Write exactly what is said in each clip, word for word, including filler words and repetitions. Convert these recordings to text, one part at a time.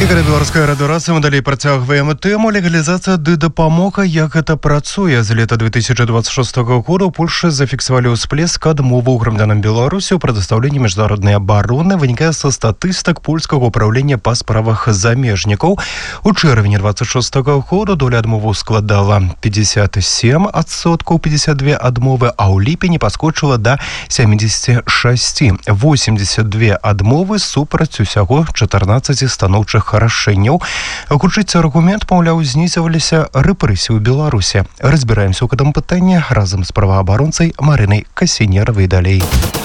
Ігор, беларуская радыёрацыя, мы далей працягваем тэму легалізацыя ды дапамога, як гэта працуе. З лета две тысячи двадцать шестого года ў Польшы зафіксавалі ўсплеск адмовы ў грамадзянам Беларусі ў прадастаўленні міжнароднай абароны, вынікае са статыстык польскага ўправлення па справах замежнікаў. У чэрвені двадцать шестого года доля адмоваў складала пятьдесят семь адсоткаў, пятьдесят две адмовы, а ў ліпені паскочыла да семьдесят шесть. восемьдесят две адмовы супраць усяго чатырнаццаць станоўчых рашэнняў. Гучыць аргумент, маўляў, знізіліся рэпрэсіі ў Беларусі. Разбіраемся ў гэтым пытанні разам з праваабаронцай Марынай Касінеравай далей.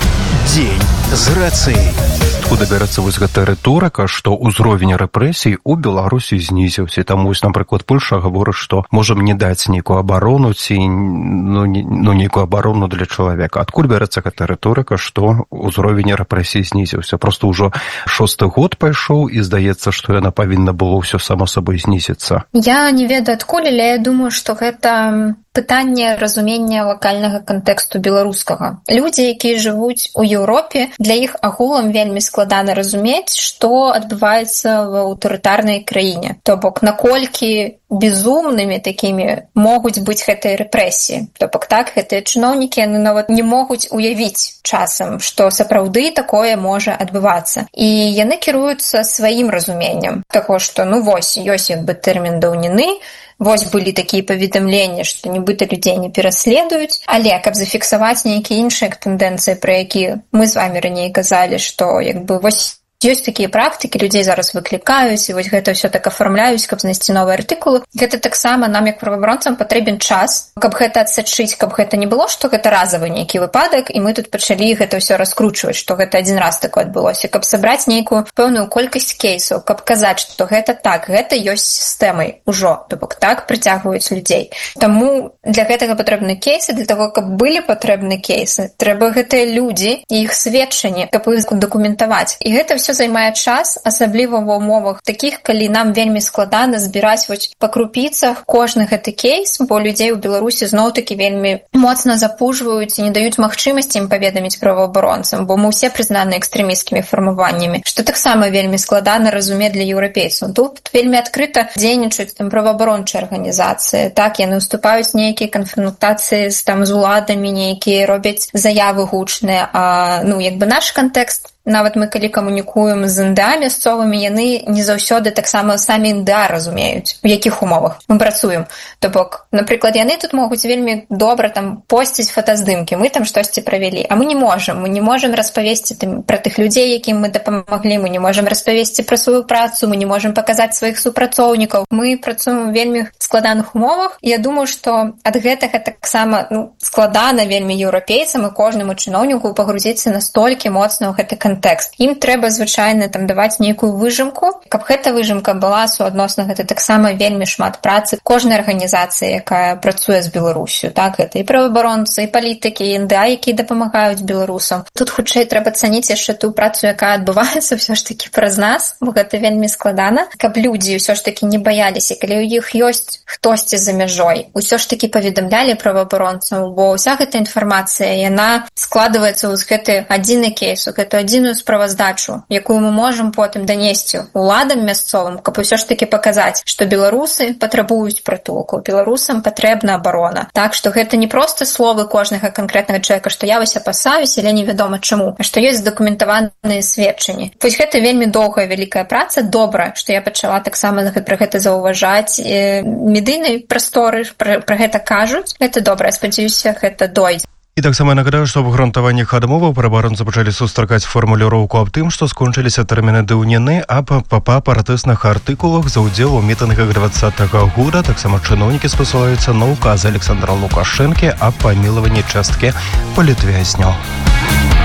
Дзень з рацыяй. Откуда бярэцца вось гэтая рыторыка, што ўзровень рэпрэсій у Беларусі знізіўся. Там вось, напрыклад, Польша гаворыць, што можам не даць нейкую абарону ці ну, ну, нейкую абарону для чалавека. Адкуль бярэцца гэтая рыторыка, што ўзровень рэпрэсій знізіўся? Просто ўжо шосты год пайшоў і здаецца, што яна павінна было ўсё само сабой знізіцца. Я не ведаю адкуль, але я думаю, што гэта пытанне разумення лакальнага кантэксту беларускага. Людзі, якія жывуць у Еўропе, для іх агулам вельмі складана разумець, што адбываецца ва аўтарытарнай краіне. То бок, наколькі безумнымі такімі могуць быць гэтыя рэпрэсіі. То бок так, гэтыя чыноўнікі, яны нават не могуць уявіць часам, што сапраўды такое можа адбывацца. І яны кіруюцца сваім разуменнем таго, што ну вось, ёсць як бы тэрмін даўніны, вось былі такія паведамленні, што нібыта людзей не пераследуюць, але каб зафіксаваць нейкія іншыя тэндэнцыі, пра якія мы з вамі раней казалі, што як бы вось ёсць такія практыкі, людзей зараз выклікаюць, і вось гэта ўсё так афармляюць, каб знайсці новыя артыкулы. Гэта таксама нам, як праваабаронцам, патрэбен час, каб гэта адсачыць, каб гэта не было, што гэта разавы нейкі выпадак, і мы тут пачалі гэта ўсё раскручваць, што гэта адзін раз такое адбылося, каб сабраць нейкую пэўную колькасць кейсаў, каб казаць, што гэта так, гэта ёсць сістэмай ужо, то бок так прыцягваюць людзей. Таму для гэтага патрэбны кейсы, для таго, каб былі патрэбны кейсы, трэба гэтыя людзі і іх сведчанні, каб іх дакументаваць. І гэта ўсё займае час, асабліва ва ўмовах такіх, калі нам вельмі складана збіраць вось па крупіцах кожны гэты кейс, бо людзей у Беларусі зноў-такі вельмі моцна запужваюць і не даюць магчымасці ім паведаміць праваабаронцам, бо мы ўсе прызнаны экстрэмісцкімі фармаваннямі, што таксама вельмі складана разумець для еўрапейцаў. Тут вельмі адкрыта дзейнічаюць там праваабарончыя арганізацыі, так, яны ўступаюць нейкія канфронтацыі з там з уладамі, нейкія робяць заявы гучныя, а ну як бы наш кантэкст, нават мы калі камунікуем з эн дэ а мясцовымі, яны не заўсёды таксама самі эн дэ а разумеюць, у якіх умовах мы працуем. То бок, напрыклад, яны тут могуць вельмі добра там посціць фотаздымкі, мы там штосьці правялі, а мы не можам, мы не можам распавесці там пра тых людзей, якім мы дапамаглі, мы не можам распавесці пра сваю працу, мы не можам паказаць сваіх супрацоўнікаў. Мы працуем у вельмі складаных умовах, і я думаю, што ад гэтага таксама ну, складана вельмі еўрапейцам і кожнаму чыноўніку пагрузіцца настолькі моцна ў гэты кантэкст. Тэкст. Ім трэба звычайна там даваць нейкую выжымку, каб гэта выжымка была суадносна, гэта таксама вельмі шмат працы кожнай арганізацыі, якая працуе з Беларусю, так, гэта і праваабаронцы, і палітыкі, і эн дэ а, якія дапамагаюць беларусам. Тут хутчэй трэба цаніць яшчэ тую працу, якая адбываецца ўсё ж такі праз нас, бо гэта вельмі складана, каб людзі ўсё ж такі не баяліся, калі ў іх ёсць хтосьці за мяжой, усё ж такі паведамлялі праваабаронцам, бо ўся гэта інфармацыя, яна складваецца ў гэты адзіны кейс, у гэту адзіную справаздачу, якую мы можам потым данесці уладам мясцовым, каб усё ж такі паказаць, што беларусы патрабуюць прытулку, беларусам патрэбна абарона. Так што гэта не проста словы кожнага канкрэтнага чалавека, што я вось апасаюся, але невядома чаму, а што ёсць задакументаваныя сведчанні. Вось гэта вельмі доўгая вялікая праца, добра, што я пачала таксама пра гэта заўважаць. Медыйнай прасторы пра, пра гэта кажуць. Гэта добра, спадзяюся, гэта дойдзе. І таксама нагадаю, што ў абгрунтаваннях адмоваў праваабаронцы пачалі сустракаць фармуліроўку аб тым, што скончыліся тэрміны даўніны аб па пратэсных артыкулах за ўдзел у мітынгах двадцатага года. Таксама чыноўнікі спасылаюцца на ўказ Александра Лукашэнкі аб памілаванні часткі палітвязняў.